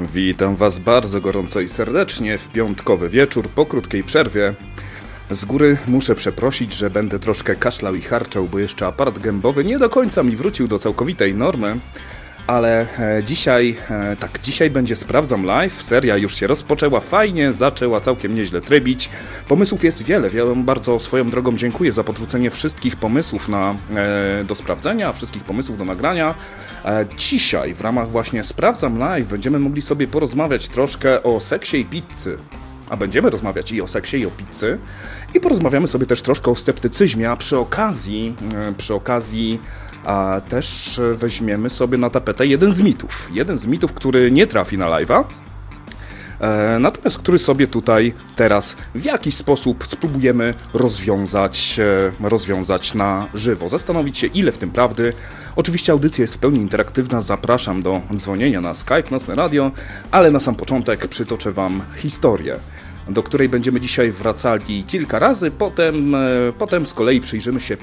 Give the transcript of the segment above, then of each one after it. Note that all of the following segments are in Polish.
Witam Was bardzo gorąco i serdecznie w piątkowy wieczór po krótkiej przerwie. Z góry muszę przeprosić, że będę troszkę kaszlał i harczał, bo jeszcze aparat gębowy nie do końca mi wrócił do całkowitej normy. Ale dzisiaj będzie Sprawdzam Live, seria już się rozpoczęła, fajnie, zaczęła całkiem nieźle trybić. Pomysłów jest wiele, bardzo swoją drogą dziękuję za podrzucenie wszystkich pomysłów do sprawdzenia, wszystkich pomysłów do nagrania. Dzisiaj w ramach właśnie Sprawdzam Live będziemy mogli sobie porozmawiać troszkę o seksie i pizzy. A będziemy rozmawiać i o seksie, i o pizzy. I porozmawiamy sobie też troszkę o sceptycyzmie, a przy okazji też weźmiemy sobie na tapetę jeden z mitów, który nie trafi na live'a, natomiast który sobie tutaj teraz w jakiś sposób spróbujemy rozwiązać na żywo, zastanowić się, ile w tym prawdy. Oczywiście audycja jest w pełni interaktywna, zapraszam do dzwonienia na Skype, Nocne Radio, ale na sam początek przytoczę Wam historię, do której będziemy dzisiaj wracali kilka razy, potem z kolei przyjrzymy się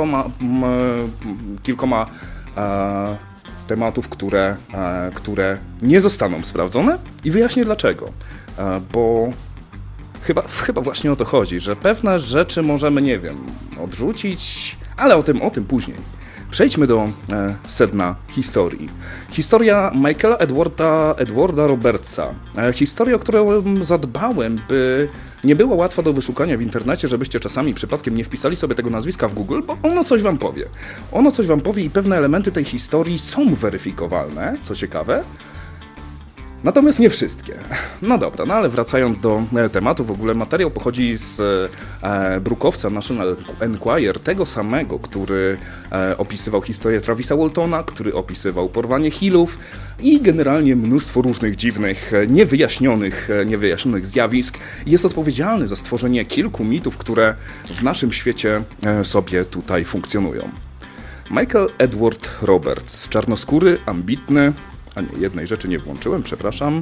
kilkoma tematów, które nie zostaną sprawdzone i wyjaśnię dlaczego, bo chyba właśnie o to chodzi, że pewne rzeczy możemy, odrzucić, ale o tym później. Przejdźmy do sedna historii. Historia Michaela Edwarda Robertsa. Historia, o którą zadbałem, by nie była łatwa do wyszukania w internecie, żebyście czasami przypadkiem nie wpisali sobie tego nazwiska w Google, bo ono coś wam powie. Ono coś wam powie i pewne elementy tej historii są weryfikowalne, co ciekawe. Natomiast nie wszystkie. No dobra, ale wracając do tematu, w ogóle materiał pochodzi z brukowca National Enquirer, tego samego, który opisywał historię Travisa Waltona, który opisywał porwanie Hillów i generalnie mnóstwo różnych dziwnych, niewyjaśnionych zjawisk. Jest odpowiedzialny za stworzenie kilku mitów, które w naszym świecie sobie tutaj funkcjonują. Michael Edward Roberts, czarnoskóry, ambitny. A nie, jednej rzeczy nie włączyłem, przepraszam.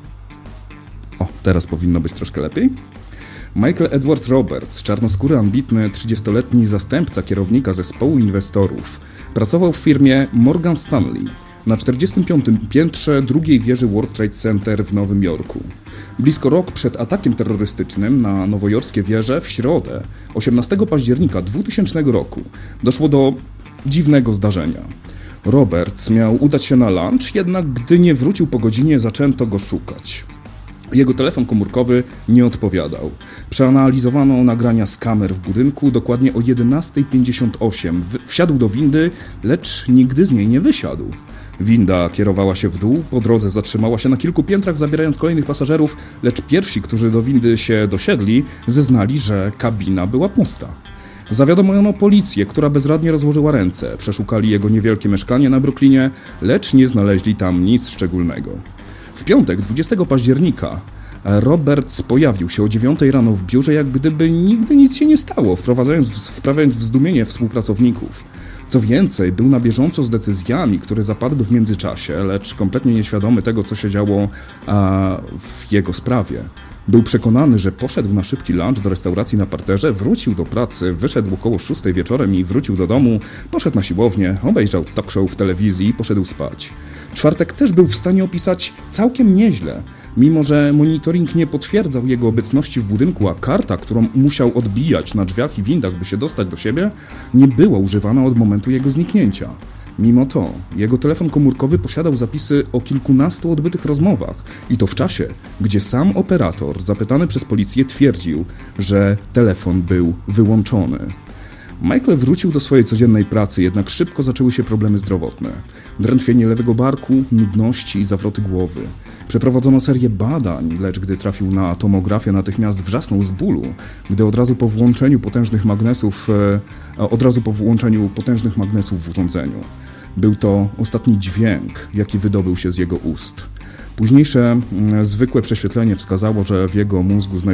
O, teraz powinno być troszkę lepiej. Michael Edward Roberts, czarnoskóry, ambitny, 30-letni zastępca kierownika zespołu inwestorów. Pracował w firmie Morgan Stanley na 45. piętrze drugiej wieży World Trade Center w Nowym Jorku. Blisko rok przed atakiem terrorystycznym na nowojorskie wieże w środę, 18 października 2000 roku, doszło do dziwnego zdarzenia. Roberts miał udać się na lunch, jednak gdy nie wrócił po godzinie, zaczęto go szukać. Jego telefon komórkowy nie odpowiadał. Przeanalizowano nagrania z kamer w budynku. Dokładnie o 11:58 wsiadł do windy, lecz nigdy z niej nie wysiadł. Winda kierowała się w dół, po drodze zatrzymała się na kilku piętrach, zabierając kolejnych pasażerów, lecz pierwsi, którzy do windy się dosiedli, zeznali, że kabina była pusta. Zawiadomiono policję, która bezradnie rozłożyła ręce. Przeszukali jego niewielkie mieszkanie na Brooklynie, lecz nie znaleźli tam nic szczególnego. W piątek, 20 października, Roberts pojawił się o 9 rano w biurze, jak gdyby nigdy nic się nie stało, wprawiając w zdumienie współpracowników. Co więcej, był na bieżąco z decyzjami, które zapadły w międzyczasie, lecz kompletnie nieświadomy tego, co się działo w jego sprawie. Był przekonany, że poszedł na szybki lunch do restauracji na parterze, wrócił do pracy, wyszedł około 6 wieczorem i wrócił do domu, poszedł na siłownię, obejrzał talk show w telewizji i poszedł spać. Czwartek też był w stanie opisać całkiem nieźle, mimo że monitoring nie potwierdzał jego obecności w budynku, a karta, którą musiał odbijać na drzwiach i windach, by się dostać do siebie, nie była używana od momentu jego zniknięcia. Mimo to, jego telefon komórkowy posiadał zapisy o kilkunastu odbytych rozmowach i to w czasie, gdzie sam operator, zapytany przez policję, twierdził, że telefon był wyłączony. Michael wrócił do swojej codziennej pracy, jednak szybko zaczęły się problemy zdrowotne. Drętwienie lewego barku, nudności i zawroty głowy. Przeprowadzono serię badań, lecz gdy trafił na tomografię, natychmiast wrzasnął z bólu, gdy od razu po włączeniu potężnych magnesów w urządzeniu. Był to ostatni dźwięk, jaki wydobył się z jego ust. Późniejsze zwykłe prześwietlenie wskazało, że w jego mózgu